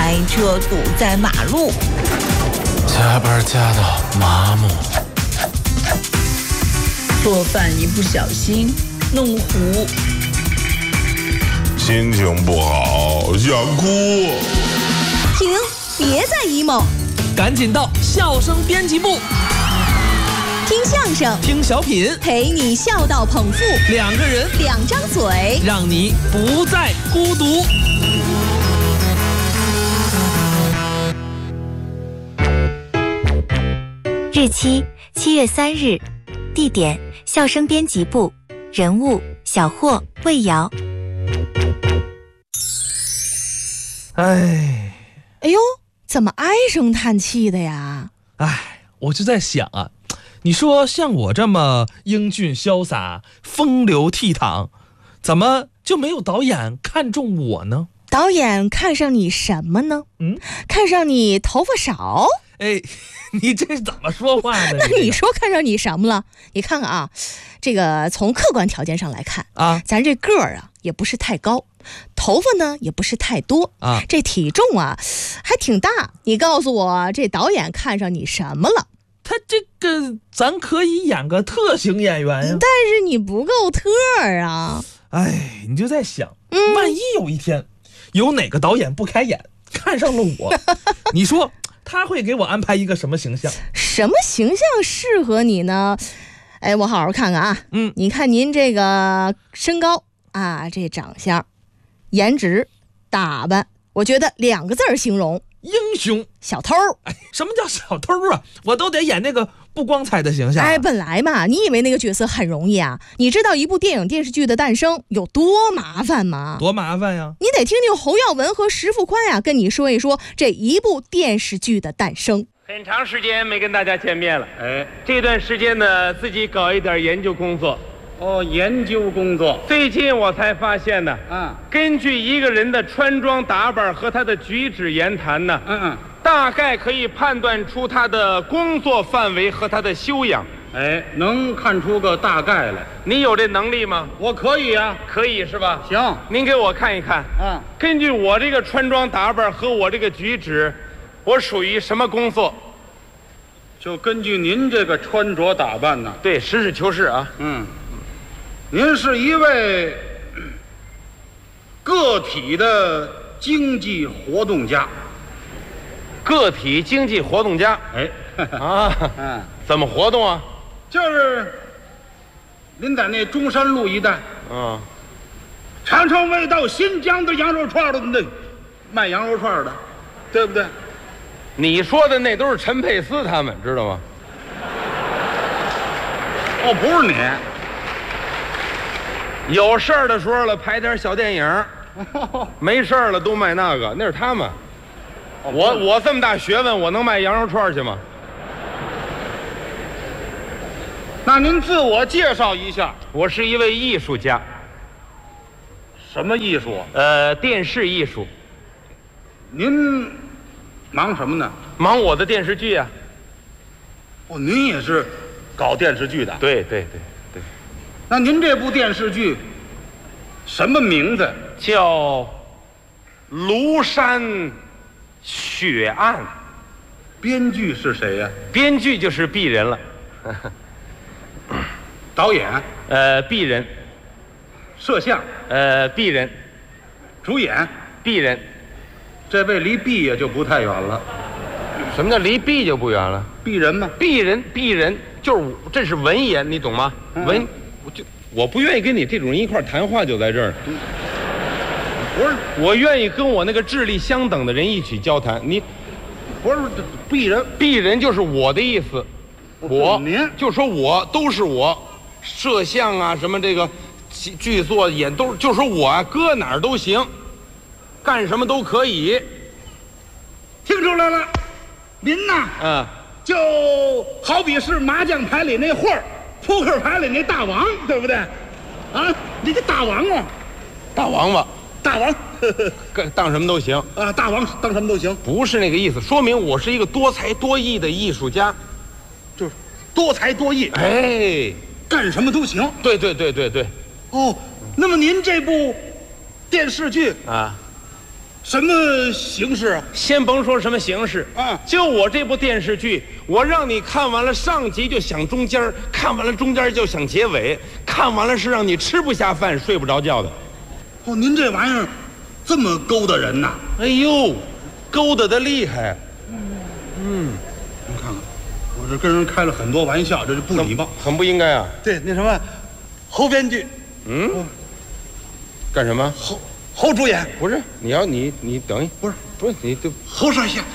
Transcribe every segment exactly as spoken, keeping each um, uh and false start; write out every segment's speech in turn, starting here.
开车堵在马路， 加班加到麻木， 做饭一不小心弄糊， 心情不好想哭。 停，别再 emo， 赶紧到笑声编辑部， 听相声， 听小品， 陪你笑到捧腹， 两个人， 两张嘴， 让你不再孤独。 日期七月三日，地点笑声编辑部，人物小霍、魏瑶。 哎， 哎呦，怎么唉声叹气的呀？ 哎，我就在想啊，你说像我这么英俊潇洒、风流倜傥，怎么就没有导演看中我呢？ 导演看上你什么呢？ 嗯， 看上你头发少。 哎，你这是怎么说话呢？ 那你说看上你什么了？你看看啊，这个从客观条件上来看啊， 咱这个儿啊也不是太高，头发呢也不是太多啊，这体重啊还挺大。你告诉我，这导演看上你什么了？ 他这个咱可以演个特型演员呀， 但是你不够特啊。 哎，你就在想，嗯、万一有一天有哪个导演不开眼看上了我，你说他会给我安排一个什么形象？ 什么形象适合你呢？哎，我好好看看啊。 嗯， 你看您这个身高啊，这长相、颜值、打扮，我觉得两个字儿形容： 英雄。 小偷。 哎，什么叫小偷啊？我都得演那个不光彩的形象、啊。 哎，本来嘛，你以为那个角色很容易啊？你知道一部电影电视剧的诞生有多麻烦吗？ 多麻烦呀！ 你得听听侯耀文和石富宽呀、啊，跟你说一说这一部电视剧的诞生。 很长时间没跟大家见面了，哎，这段时间呢，自己搞一点研究工作。 哦，研究工作。 最近我才发现呢， 嗯， 根据一个人的穿装打扮和他的举止言谈呢， 嗯嗯， 大概可以判断出他的工作范围和他的修养。 哎，能看出个大概来。 你有这能力吗？ 我可以啊。 可以是吧？ 行， 您给我看一看。 嗯， 根据我这个穿装打扮和我这个举止，我属于什么工作？ 就根据您这个穿着打扮呢？ 对，实事求是啊。 嗯，您是一位个体的经济活动家。 个体经济活动家。 哎， 啊， 嗯， 怎么活动啊？ 就是您在那中山路一带， 嗯， 常常为到新疆的羊肉串的那卖羊肉串的，对不对？ 你说的那都是陈佩斯他们，知道吗？ 哦，不是你。有事儿的时候了，拍点小电影；没事儿了，都卖那个，那是他们。我我这么大学问，我能卖羊肉串去吗？ 那您自我介绍一下。 我是一位艺术家。 什么艺术？ 呃，电视艺术。 您忙什么呢？ 忙我的电视剧啊。 哦，您也是搞电视剧的？ 对对对对。 那您这部电视剧什么名字？ 叫《庐山血案》。 编剧是谁呀？ 编剧就是鄙人了。 导演？ 呃，鄙人。 摄像？ 呃，鄙人。 主演？ 鄙人。 这位离毕也就不太远了。 什么叫离毕就不远了？ 鄙人吗？ 鄙人，鄙人就是这是文言，你懂吗？ 嗯、 文，我就我不愿意跟你这种人一块谈话，就在这儿。不是，我愿意跟我那个智力相等的人一起交谈。你不是鄙人， 鄙人就是我的意思。我您就说我都是我，摄像啊什么这个剧作演都就说我啊，搁哪儿都行。干什么都可以， 听出来了，您呐， 嗯， 就好比是麻将牌里那货，扑克牌里那大王，对不对？啊，你这大王啊， 大王八， 大王， 干当什么都行啊，大王当什么都行， 不是那个意思，说明我是一个多才多艺的艺术家， 就是多才多艺， 哎， 干什么都行。 对对对对对。 哦，那么您这部电视剧啊。 什么形式啊？ 先甭说什么形式， 啊就我这部电视剧，我让你看完了上集就想中间儿，看完了中间就想结尾，看完了是让你吃不下饭、睡不着觉的。 哦，您这玩意儿这么勾搭人呐？ 哎呦，勾搭的厉害！ 您看看，我这跟人开了很多玩笑，这是不礼貌。 很不应该啊。 对，那什么，侯编剧， 嗯，干什么？ 侯侯主演， 不是，你要你你等一， 不是不是你这侯少侠，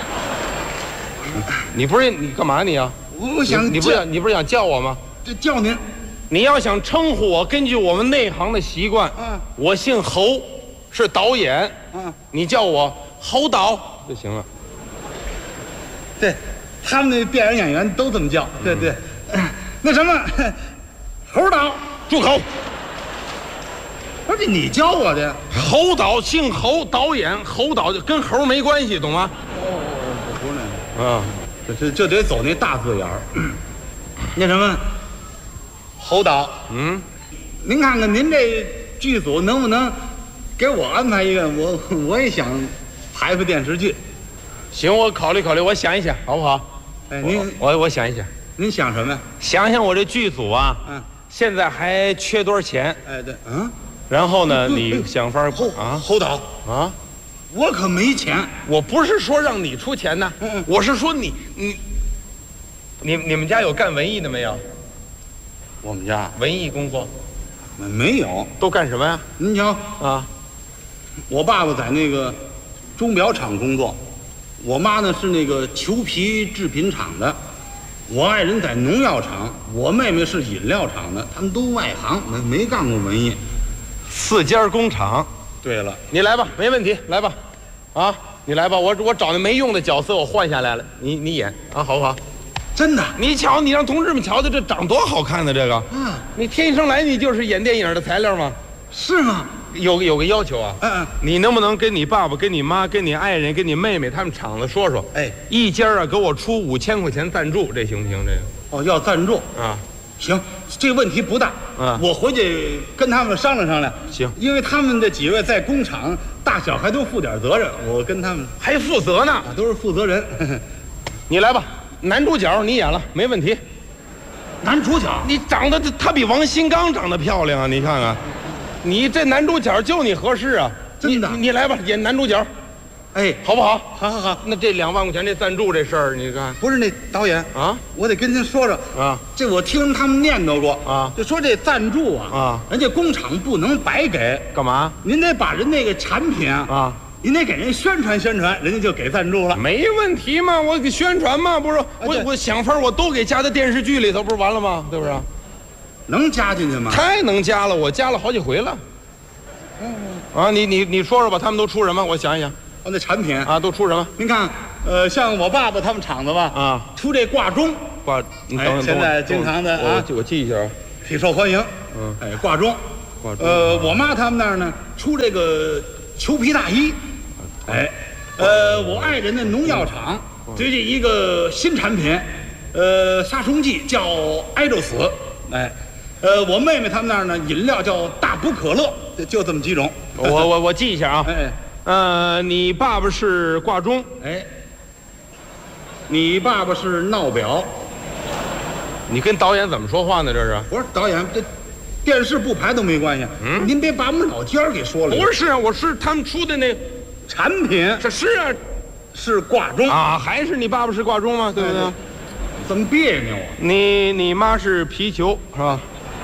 你不是你干嘛你啊？ 我我想你你不是想你不是想叫我吗？ 这叫您你要想称呼我，根据我们内行的习惯， 啊我姓侯，是导演， 啊， 你叫我侯导就行了。 对，他们那电影演员都这么叫。对对，那什么，侯导， 住口！ 不是你教我的。 侯导姓侯，导演侯导就跟猴没关系，懂吗？ 我不是那个。 啊， 这这这得走那大字眼儿。那什么，侯导， 嗯， 您看看您这剧组能不能给我安排一个？我我也想拍拍电视剧。 行，我考虑考虑，我想一想，好不好？ 哎，您我我想一想， 您想什么呀？ 想想我这剧组啊， 嗯， 现在还缺多少钱？ 哎对，嗯， 然后呢， 嗯你想法侯啊侯导， 啊， 我可没钱。 我不是说让你出钱呢， 嗯嗯我是说你你你你们家有干文艺的没有？ 我们家文艺工作没有。 都干什么呀？ 您瞧， 啊， 我爸爸在那个钟表厂工作，我妈呢是那个裘皮制品厂的，我爱人在农药厂，我妹妹是饮料厂的，他们都外行，没没干过文艺。 四家工厂。 对了， 你来吧，没问题，来吧，啊，你来吧，我我找那没用的角色我换下来了，你你演啊，好不好？ 真的你瞧，你让同志们瞧瞧，这长多好看的这个， 啊？ 你天生来你就是演电影的材料吗？ 是吗？ 有有个要求啊， 嗯嗯， 你能不能跟你爸爸、跟你妈、跟你爱人、跟你妹妹他们厂子说说， 哎， 一家啊给我出五千块钱赞助，这行不行？这个哦，要赞助， 啊， 行，这个问题不大。 嗯我回去跟他们商量商量。 行因为他们这几位在工厂，大小还都负点责任，我跟他们还负责呢。 啊都是负责人。 你来吧，男主角你演了，没问题。 男主角， 你长得他比王新刚长得漂亮啊，你看看，你这男主角就你合适啊， 真的你你来吧，演男主角， 哎， 好不好？ 好好好， 那这两万块钱这赞助这事儿，你看不是那导演， 啊我得跟您说说。 啊， 这我听他们念叨过啊就说这赞助啊啊， 人家工厂不能白给， 干嘛您得把人那个产品啊， 啊？ 您得给人宣传宣传，人家就给赞助了。 没问题嘛，我给宣传嘛，不是我对我想法我都给加在电视剧里头，不是完了吗？对不是？ 能加进去吗？ 太能加了，我加了好几回了。啊，你你你说说吧，他们都出什么？我想一想哦，那产品， 啊，都出什么您看，呃，像我爸爸他们厂子吧， 啊？ 出这挂钟， 挂，你等等， 哎现在等我经常的我啊我我记一下啊。 挺受欢迎。 嗯， 哎，挂钟。 挂钟呃，我妈他们那儿呢，出这个裘皮大衣。哎，呃，我爱人的农药厂最近一个新产品，呃，杀虫剂叫挨着死。哎，呃，我妹妹他们那儿呢，饮料叫大补可乐，就就这么几种。 我我我记一下啊。 哎呃，你爸爸是挂钟， 哎，你爸爸是闹表。 你跟导演怎么说话呢？这是？ 我说导演，这电视不排都没关系， 嗯您别把我们老家儿给说了。 不是啊，我是他们出的那， 产品这是啊是挂钟， 啊，还是你爸爸是挂钟吗？对不对？ 怎么别扭啊？ 你你妈是皮球是吧？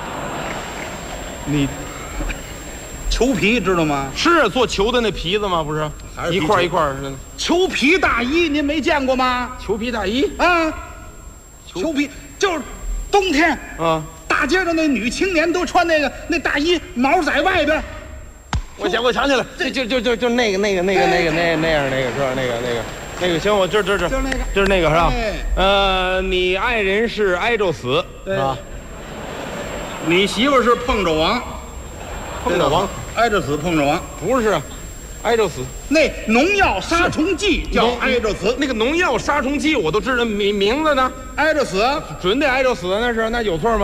你裘皮知道吗？ 是做球的那皮子吗？不是还是皮球一块一块儿的裘皮大衣您没见过吗？ 裘皮大衣啊，裘皮就是冬天啊。 大街上那女青年都穿那个那大衣，毛在外边。 我想我想起来，这就就就就那个那个那个那个那那样那个是吧？那个那个那个行，我这这这就是那个就是那个是吧哎？ 呃，你爱人是挨着死是吧？ 你媳妇是碰着王， 碰着王挨着死碰着王。 不是，挨着死。 那农药杀虫剂叫农挨着死， 那个农药杀虫剂我都知道名名字呢， 挨着死准得挨着死，那是那有错吗？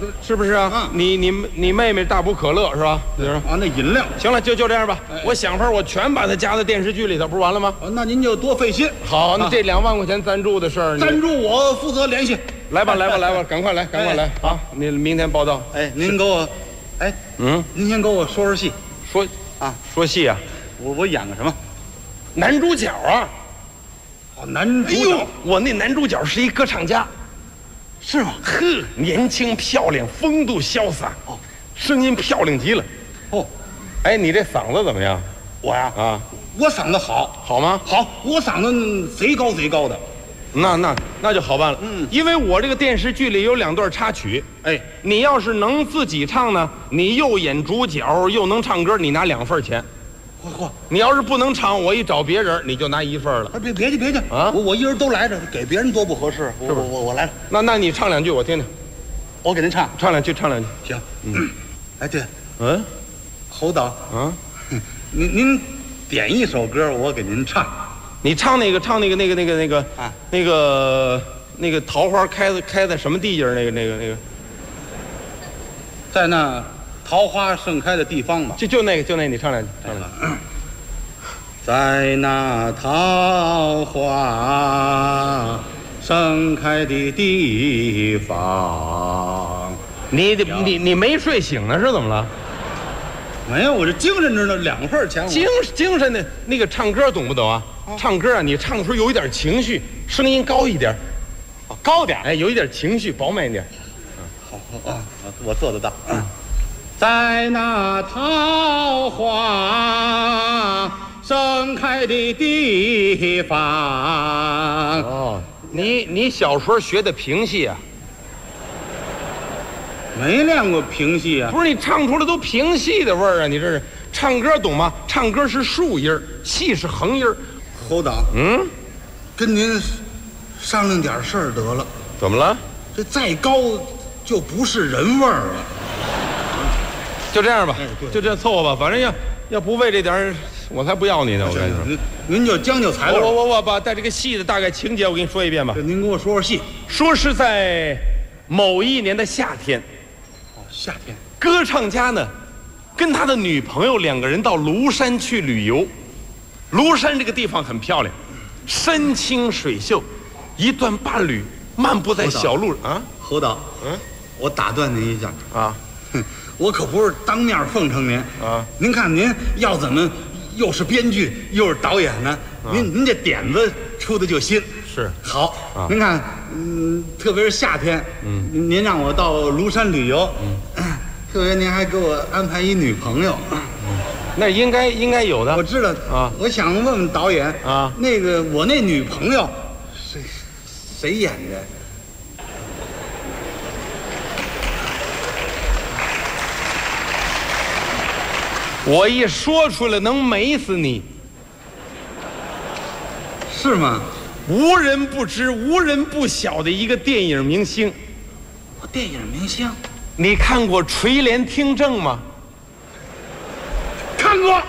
是不是啊？ 嗯你你你妹妹大补可乐是吧？就是啊，那饮料。 行了，就就这样吧。 哎我想法我全把它加到电视剧里头，不是完了吗？ 哦，那您就多费心。 好，那啊这两万块钱赞助的事儿，你赞助我负责联系。 来吧来吧来吧，赶快来赶快来哎啊！你明天报道。 哎，您给我，哎， 嗯， 您先给我说说戏说啊， 说戏啊， 我我演个什么？ 男主角啊。 哦，男主角哎呦，我那男主角是一歌唱家。 是吗？ 呵，年轻漂亮，风度潇洒， 哦， 声音漂亮极了。 哦， 哎，你这嗓子怎么样我呀， 啊？ 我嗓子好， 好吗？ 好，我嗓子贼高贼高的。 那那那就好办了。 嗯因为我这个电视剧里有两段插曲， 哎， 你要是能自己唱呢，你又演主角又能唱歌，你拿两份钱。 嚯嚯， 你要是不能唱，我一找别人，你就拿一份了。 哎，别别去别去啊我我一人都来着，给别人多不合适。我是不是我我我来了， 那那你唱两句我听听， 我给您唱。 唱两句唱两句。 行，嗯，哎对， 嗯侯导， 啊， 您您点一首歌，我给您唱。 你唱那个唱那个那个那个那个啊那个那个桃花开在开在什么地界儿？那个那个那个， 在那桃花盛开的地方吧。 就就那个就那个，你唱两句，唱两句。 在那桃花盛开的地方。 你你你没睡醒呢是怎么了？ 没有，我这精神着呢，两份钱我。 精精神的那个唱歌懂不懂啊？唱歌啊，你唱的时候有一点情绪，声音高一点， 哦高点儿。 哎，有一点情绪，饱满一点。 好，好啊，我做得到。在那桃花盛开的地方。 哦，你你小时候学的评戏啊？ 没练过评戏啊。 不是，你唱出来都评戏的味儿啊！你这是唱歌懂吗？唱歌是竖音儿，戏是横音儿。 侯导， 嗯， 跟您商量点事儿得了， 怎么了？ 这再高就不是人味儿了。 就这样吧哎，对就这样凑合吧。反正要要不为这点儿，我才不要你呢！我跟你说， 您您就将就材我我料。 我我把带这个戏的大概情节我给你说一遍吧。 这您给我说说戏。 说是在某一年的夏天， 哦，夏天。 歌唱家呢，跟他的女朋友两个人到庐山去旅游。庐山这个地方很漂亮，山清水秀，一段伴侣漫步在小路啊侯导， 嗯我打断您一下， 啊哼，我可不是当面奉承您啊！ 您看您要怎么又是编剧又是导演呢？您您这点子出的就新。 是好， 啊您看，嗯，特别是夏天，嗯，您让我到庐山旅游，嗯，特别您还给我安排一女朋友， 那应该应该有的。 我知道啊我想问问导演啊那个我那女朋友谁谁演的？ 我一说出来能美死你， 是吗？ 无人不知、无人不晓的一个电影明星。 电影明星你看过《垂帘听政》吗？ 看过。